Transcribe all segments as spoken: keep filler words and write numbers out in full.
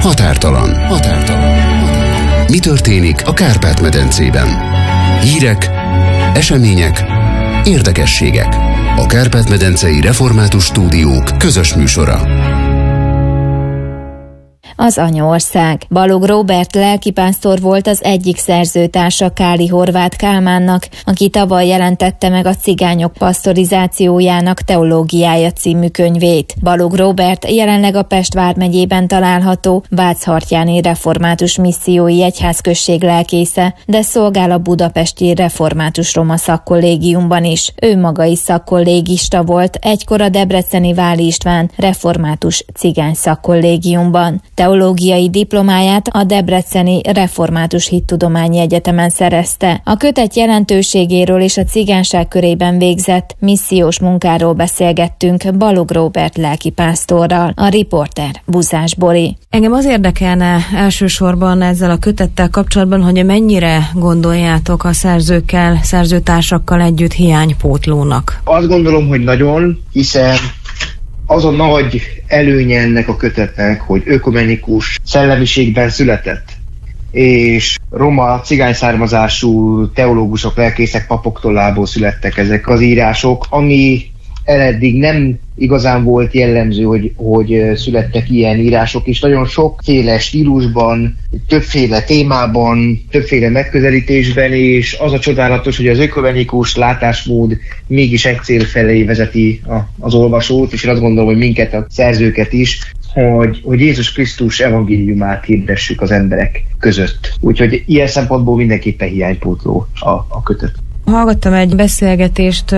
Határtalan. Határtalan. Mi történik a Kárpát-medencében? Hírek, események, érdekességek. A Kárpát-medencei Református Stúdiók közös műsora. Az anyaország. Balog Róbert lelkipásztor volt az egyik szerzőtársa Káli Horváth Kálmánnak, aki tavaly jelentette meg a Cigányok Pasztorizációjának teológiája című könyvét. Balog Róbert jelenleg a Pest vármegyében található Váchartyáni Református Missziói Egyházközség lelkésze, de szolgál a budapesti Református Roma Szakkollégiumban is. Ő maga is szakkollégista volt, egykor a debreceni Váli István Református Cigány Szakkollégiumban. Teológiai diplomáját a Debreceni Református Hittudományi Egyetemen szerezte. A kötet jelentőségéről és a cigányság körében végzett missziós munkáról beszélgettünk Balog Róbert lelkipásztorral. A riporter Buzás Bori. Engem az érdekelne elsősorban ezzel a kötettel kapcsolatban, hogy mennyire gondoljátok a szerzőkkel, szerzőtársakkal együtt hiánypótlónak? Azt gondolom, hogy nagyon, hiszen az a nagy előnye ennek a kötetnek, hogy ökumenikus szellemiségben született, és roma, cigány származású teológusok, lelkészek, papok tollából születtek ezek az írások, ami eddig nem igazán volt jellemző, hogy, hogy születtek ilyen írások, és nagyon sokféle stílusban, többféle témában, többféle megközelítésben, és az a csodálatos, hogy az ökumenikus látásmód mégis egy cél felé vezeti a, az olvasót, és én azt gondolom, hogy minket, a szerzőket is, hogy, hogy Jézus Krisztus evangéliumát hirdessük az emberek között. Úgyhogy ilyen szempontból mindenképpen hiánypótló a, a kötet. Hallgattam egy beszélgetést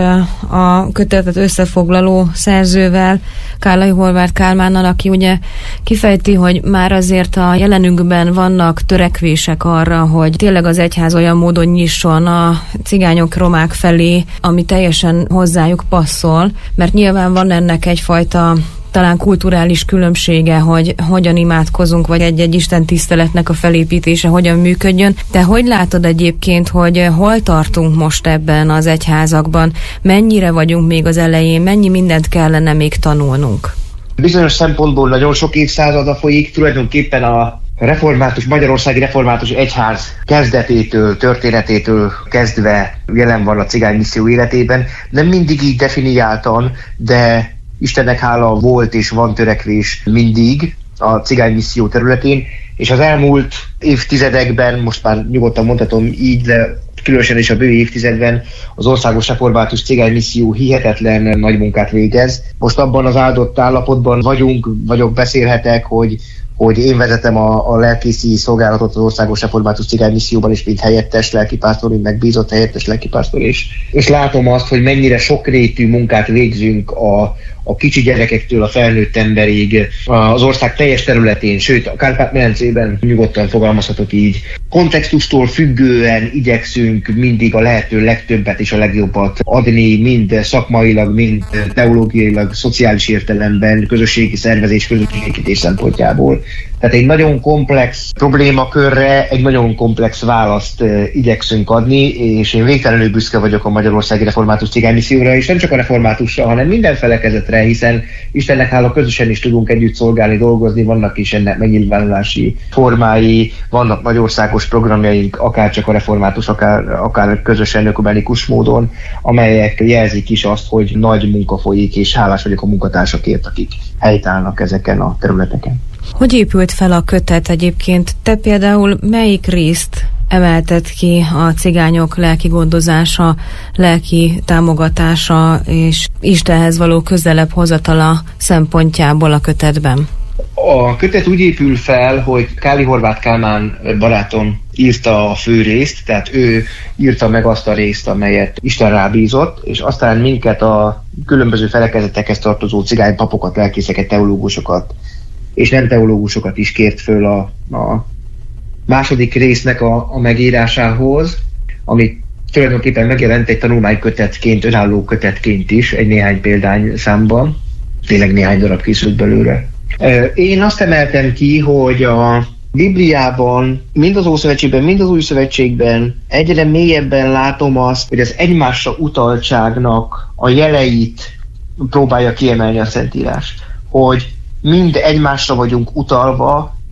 a kötetet összefoglaló szerzővel, Káli Horváth Kálmánnal, aki ugye kifejti, hogy már azért a jelenünkben vannak törekvések arra, hogy tényleg az egyház olyan módon nyisson a cigányok, romák felé, ami teljesen hozzájuk passzol, mert nyilván van ennek egyfajta talán kulturális különbsége, hogy hogyan imádkozunk, vagy egy-egy istentiszteletnek a felépítése hogyan működjön. Te hogy látod egyébként, hogy hol tartunk most ebben az egyházakban? Mennyire vagyunk még az elején? Mennyi mindent kellene még tanulnunk? Bizonyos szempontból nagyon sok évszázada folyik, tulajdonképpen a református, Magyarországi Református Egyház kezdetétől, történetétől kezdve jelen van a cigány misszió életében. Nem mindig így definiáltan, de Istennek hála volt és van törekvés mindig a cigány misszió területén, és az elmúlt évtizedekben, most már nyugodtan mondhatom így, de különösen is a bő évtizedben az Országos Református Cigány Misszió hihetetlen nagy munkát végez. Most abban az áldott állapotban vagyunk, vagyok beszélhetek, hogy hogy én vezetem a, a lelkészi szolgálatot az Országos Református Cigány Misszióban is, mint helyettes lelkipásztor, mint megbízott helyettes lelkipásztor is. És látom azt, hogy mennyire sokrétű munkát végzünk a, a kicsi gyerekektől a felnőtt emberig az ország teljes területén, sőt a Kárpát-medencében nyugodtan fogalmazhatok így. Kontextustól függően igyekszünk mindig a lehető legtöbbet és a legjobbat adni, mind szakmailag, mind teológiailag, szociális értelemben, közösségi szervezés, közösségépítés szempontjából. Tehát egy nagyon komplex problémakörre egy nagyon komplex választ igyekszünk adni, és én végtelenül büszke vagyok a Magyarországi Református Cigány Misszióra, és nem csak a reformátusra, hanem minden felekezetre, hiszen Istennek hála közösen is tudunk együtt szolgálni, dolgozni, vannak is ennek megnyilvánulási formái, vannak nagyországos programjaink, akár csak a református, akár, akár közösen ökumenikus módon, amelyek jelzik is azt, hogy nagy munka folyik, és hálás vagyok a munkatársakért, akik helytállnak ezeken a területeken. Hogy épült fel a kötet egyébként? Te például melyik részt emelted ki a cigányok lelki gondozása, lelki támogatása és Istenhez való közelebb hozatala szempontjából a kötetben? A kötet úgy épül fel, hogy Káli Horváth Kálmán barátom írta a fő részt, tehát ő írta meg azt a részt, amelyet Isten rábízott, és aztán minket a különböző felekezetekhez tartozó cigány papokat, lelkészeket, teológusokat és nem teológusokat is kért föl a, a második résznek a, a megírásához, ami tulajdonképpen megjelent egy tanulmánykötetként, önálló kötetként is, egy néhány példány számban, tényleg néhány darab készült belőle. Én azt emeltem ki, hogy a Bibliában, mind az Ószövetségben, mind az Új Szövetségben egyre mélyebben látom azt, hogy az egymásra utaltságnak a jeleit próbálja kiemelni a Szentírás. Hogy mind egymásra vagyunk utalva,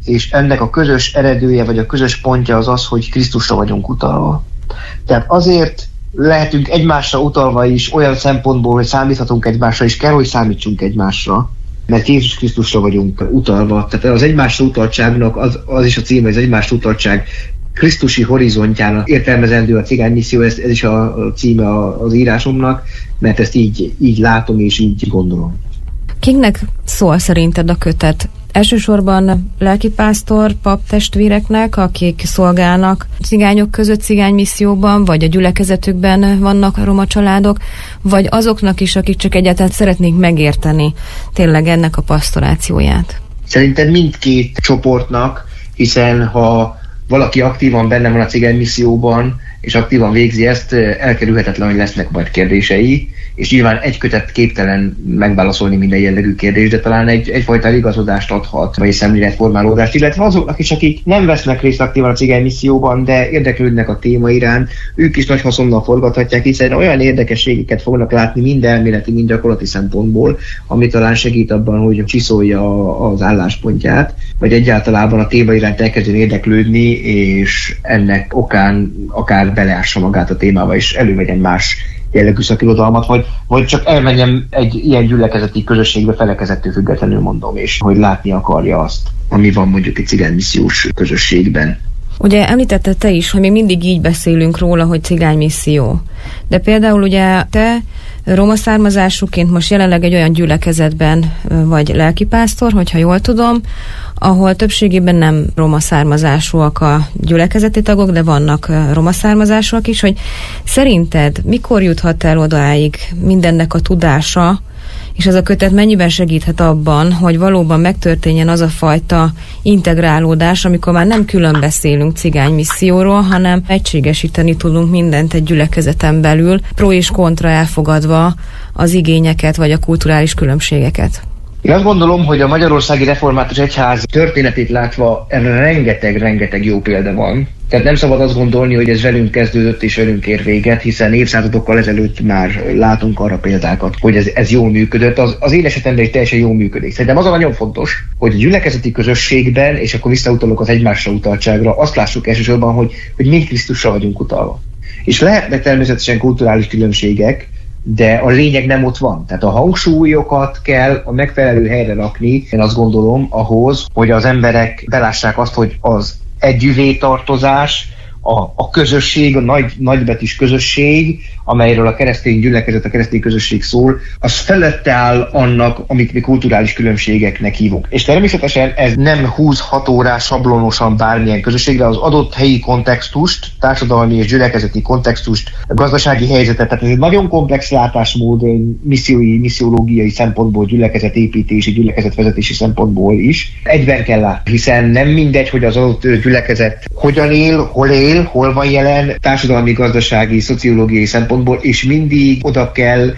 és ennek a közös eredője, vagy a közös pontja az az, hogy Krisztusra vagyunk utalva. Tehát azért lehetünk egymásra utalva is olyan szempontból, hogy számíthatunk egymásra, és kell, hogy számítsunk egymásra, mert Jézus Krisztusra vagyunk utalva. Tehát az egymásra utaltságnak az, az is a címe, az egymásra utaltság krisztusi horizontjának értelmezendő a cigány misszió, ez, ez is a, a címe az írásomnak, mert ezt így, így látom és így gondolom. Kiknek szól szerinted a kötet? Elsősorban lelkipásztor, pap testvéreknek, akik szolgálnak cigányok között cigánymisszióban, vagy a gyülekezetükben vannak roma családok, vagy azoknak is, akik csak egyáltalán szeretnék megérteni tényleg ennek a pastorációját? Szerintem mindkét csoportnak, hiszen ha valaki aktívan benne van a cigánymisszióban, és aktívan végzi ezt, elkerülhetetlen, hogy lesznek majd kérdései, és nyilván egy kötet képtelen megválaszolni minden jellegű kérdést, de talán egy, egyfajta igazodást adhat, vagy szemléletformálódást, illetve azoknak is, akik nem vesznek részt aktívan a cigánymisszióban, de érdeklődnek a téma iránt, ők is nagy haszonnal forgathatják, hiszen olyan érdekességeket fognak látni mind elméleti, mind gyakorlati szempontból, ami talán segít abban, hogy csiszolja az álláspontját, vagy egyáltalában a téma iránt elkezdjen érdeklődni, és ennek okán akár beleássa magát a témába, és elővegyen más jellegű szakirodalmat, vagy, vagy csak elmenjem egy ilyen gyülekezeti közösségbe felekezettől függetlenül, mondom, és hogy látni akarja azt, ami van mondjuk egy cigánymissziós közösségben. Ugye említetted te is, hogy mi mindig így beszélünk róla, hogy cigánymisszió. De például ugye te roma származásúként most jelenleg egy olyan gyülekezetben vagy lelkipásztor, hogyha jól tudom, ahol többségében nem roma származásúak a gyülekezeti tagok, de vannak roma származásúak is, hogy szerinted mikor juthat el odáig mindennek a tudása, és ez a kötet mennyiben segíthet abban, hogy valóban megtörténjen az a fajta integrálódás, amikor már nem külön beszélünk cigánymisszióról, hanem egységesíteni tudunk mindent egy gyülekezeten belül, pro és kontra elfogadva az igényeket vagy a kulturális különbségeket. Én azt gondolom, hogy a Magyarországi Református Egyház történetét látva erre rengeteg-rengeteg jó példa van. Tehát nem szabad azt gondolni, hogy ez velünk kezdődött és velünk ér véget, hiszen évszázadokkal ezelőtt már látunk arra példákat, hogy ez, ez jól működött. Az, az én esetemben is teljesen jól működik. Szerintem az a nagyon fontos, hogy a gyülekezeti közösségben, és akkor visszautalok az egymásra utaltságra, azt lássuk elsősorban, hogy, hogy mi Krisztusra vagyunk utalva. És lehetnek természetesen kulturális különbségek, de a lényeg nem ott van. Tehát a hangsúlyokat kell a megfelelő helyre rakni, én azt gondolom, ahhoz, hogy az emberek belássák azt, hogy az együvé tartozás, a, a közösség, a nagy, nagybetűs közösség, amelyről a keresztény gyülekezet, a keresztény közösség szól, az felette áll annak, amit mi kulturális különbségeknek hívunk. És természetesen ez nem húzható rá sablonosan bármilyen közösségre, az adott helyi kontextust, társadalmi és gyülekezeti kontextust, gazdasági helyzetet, tehát ez egy nagyon komplex látásmód missziói, missziológiai szempontból, gyülekezetépítési, gyülekezetvezetési szempontból is. Egyben kell látni, hiszen nem mindegy, hogy az adott gyülekezet hogyan él, hol él, hol van jelen, társadalmi, gazdasági, szociológiai szempontból, és mindig oda kell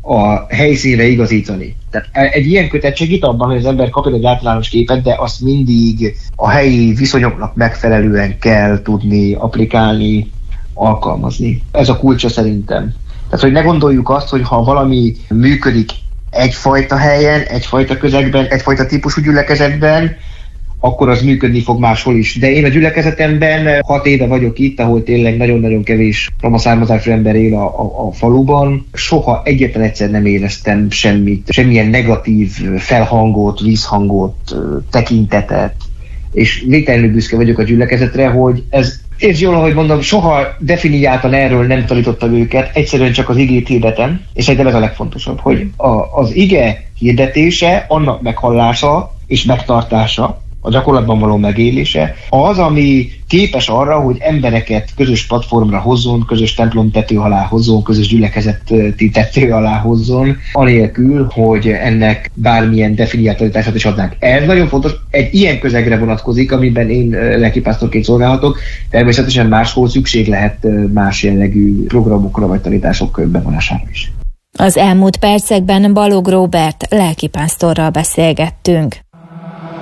a helyszínre igazítani. Tehát egy ilyen kötet segít abban, hogy az ember kapja egy általános képet, de azt mindig a helyi viszonyoknak megfelelően kell tudni applikálni, alkalmazni. Ez a kulcsa szerintem. Tehát, hogy ne gondoljuk azt, hogy ha valami működik egyfajta helyen, egyfajta közegben, egyfajta típusú gyülekezetben, akkor az működni fog máshol is. De én a gyülekezetemben hat éve vagyok itt, ahol tényleg nagyon-nagyon kevés roma származású ember él a, a, a faluban. Soha egyetlen egyszer nem éreztem semmit, semmilyen negatív felhangot, vízhangot, tekintetet. És végtelenül büszke vagyok a gyülekezetre, hogy ez, és jól, ahogy mondom, soha definiáltan erről nem tanítottam őket, egyszerűen csak az igét hirdetem, és szerintem ez a legfontosabb, hogy a, az ige hirdetése, annak meghallása és megtartása, a gyakorlatban való megélése, az, ami képes arra, hogy embereket közös platformra hozzon, közös templom tető alá hozzon, közös gyülekezeti tető alá hozzon, anélkül, hogy ennek bármilyen definiáltatását is adnánk. Ez nagyon fontos, egy ilyen közegre vonatkozik, amiben én lelkipásztorként szolgálhatok, természetesen máshol szükség lehet más jellegű programokra vagy tanítások bevonására is. Az elmúlt percekben Balogh Róbert lelkipásztorral beszélgettünk.